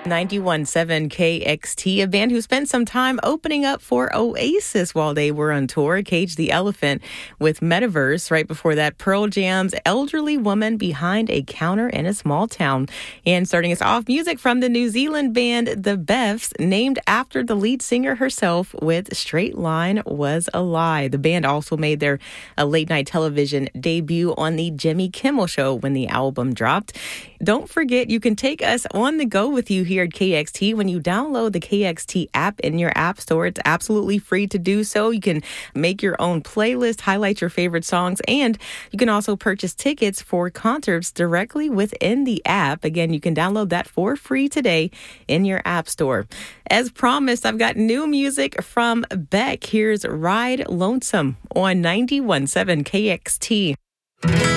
91.7 KXT, a band who spent some time opening up for Oasis while they were on tour, Cage the Elephant with Metaverse. Right before that, Pearl Jam's Elderly Woman Behind a Counter in a Small Town. And starting us off, music from the New Zealand band The Beths, named after the lead singer herself, with Straight Line Was a Lie. The band also made their late-night television debut on the Jimmy Kimmel Show when the album dropped. Don't forget, you can take us on the go with you here at KXT when you download the KXT app in your app store. It's absolutely free to do so. You can make your own playlist, highlight your favorite songs, and you can also purchase tickets for concerts directly within the app. Again, you can download that for free today in your app store. As promised, I've got new music from Beck. Here's Ride Lonesome on 91.7 KXT.